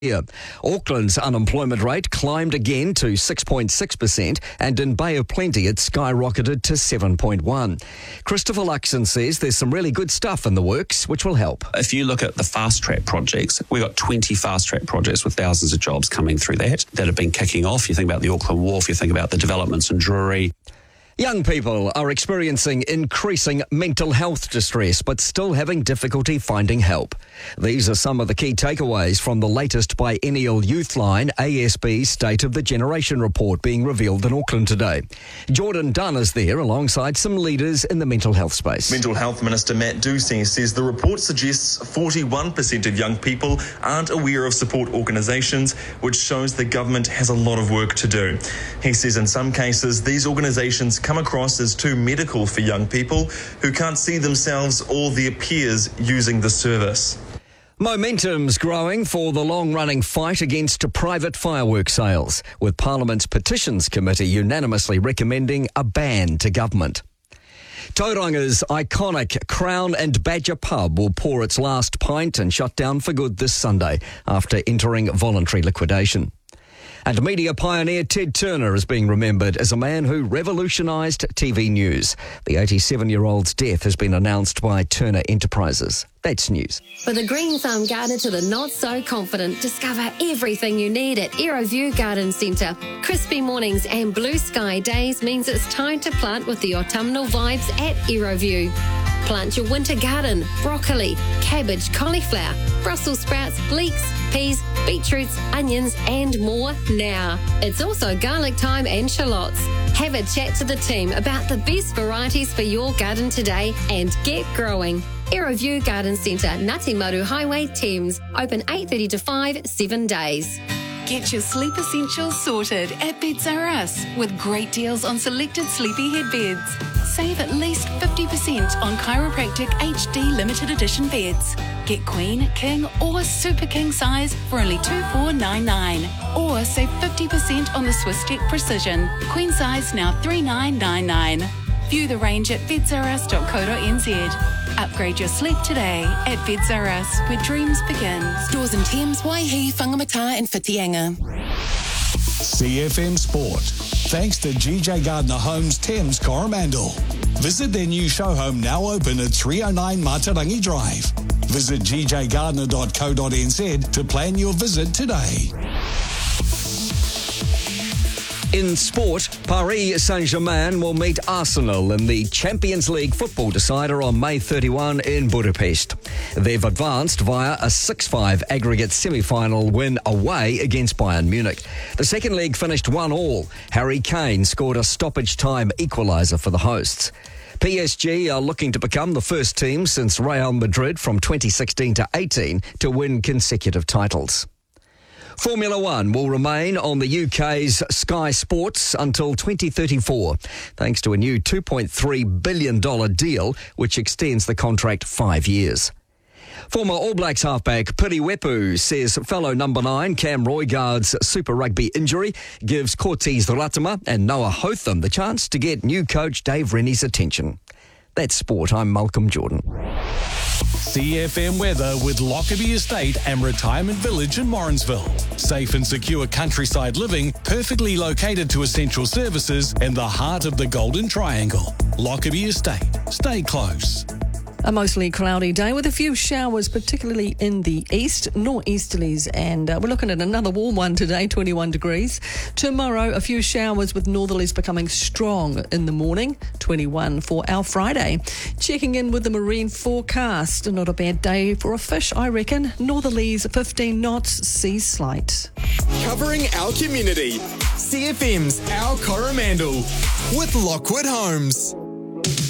Yeah. Auckland's unemployment rate climbed again to 6.6%, and in Bay of Plenty it skyrocketed to 7.1%. Christopher Luxon says there's some really good stuff in the works which will help. If you look at the fast-track projects, we've got 20 fast-track projects with thousands of jobs coming through that have been kicking off. You think about the Auckland Wharf, you think about the developments in Drury. Young people are experiencing increasing mental health distress but still having difficulty finding help. These are some of the key takeaways from the latest Biennial Youthline ASB State of the Generation report being revealed in Auckland today. Jordan Dunn is there alongside some leaders in the mental health space. Mental Health Minister Matt Dusey says the report suggests 41% of young people aren't aware of support organisations, which shows the government has a lot of work to do. He says in some cases these organisations come across as too medical for young people who can't see themselves or their peers using the service. Momentum's growing for the long-running fight against private fireworks sales, with Parliament's Petitions Committee unanimously recommending a ban to government. Tauranga's iconic Crown and Badger pub will pour its last pint and shut down for good this Sunday after entering voluntary liquidation. And media pioneer Ted Turner is being remembered as a man who revolutionised TV news. The 87-year-old's death has been announced by Turner Enterprises. That's news. For the green thumb gardener to the not-so-confident, discover everything you need at Aeroview Garden Centre. Crispy mornings and blue sky days means it's time to plant with the autumnal vibes at Aeroview. Plant your winter garden, broccoli, cabbage, cauliflower, Brussels sprouts, leeks, peas, beetroots, onions and more now. It's also garlic thyme and shallots. Have a chat to the team about the best varieties for your garden today and get growing. Aeroview Garden Centre, Ngāti Maru Highway, Thames. Open 8:30 to 5, 7 days. Get your sleep essentials sorted at Beds R Us with great deals on selected sleepyhead beds. Save at least 50% on Chiropractic HD limited edition beds. Get Queen, King or Super King size for only $2,499. Or save 50% on the Swisstech Precision. Queen size now $3,999. View the range at bedsrus.co.nz. Upgrade your sleep today at Beds R Us, where dreams begin. Stores in Thames, Waihi, Whangamata and Whitianga. CFM Sport. Thanks to GJ Gardner Homes Thames Coromandel. Visit their new show home now open at 309 Matarangi Drive. Visit gjgardner.co.nz to plan your visit today. In sport, Paris Saint-Germain will meet Arsenal in the Champions League football decider on May 31 in Budapest. They've advanced via a 6-5 aggregate semi-final win away against Bayern Munich. The second leg finished 1-1. Harry Kane scored a stoppage-time equaliser for the hosts. PSG are looking to become the first team since Real Madrid from 2016 to 18 to win consecutive titles. Formula One will remain on the UK's Sky Sports until 2034, thanks to a new $2.3 billion deal, which extends the contract 5 years. Former All Blacks halfback Piri Wepu says fellow number 9 Cam Roigard's Super Rugby injury gives Cortez Ratama and Noah Hotham the chance to get new coach Dave Rennie's attention. That's sport. I'm Malcolm Jordan. CFM weather with Lockerbie Estate and Retirement Village in Morrinsville. Safe and secure countryside living, perfectly located to essential services in the heart of the Golden Triangle. Lockerbie Estate. Stay close. A mostly cloudy day with a few showers, particularly in the east, nor'easterlies, and we're looking at another warm one today, 21 degrees. Tomorrow, a few showers with northerlies becoming strong in the morning, 21 for our Friday. Checking in with the marine forecast, not a bad day for a fish, I reckon. Northerlies 15 knots, seas slight. Covering our community, CFM's Our Coromandel with Lockwood Homes.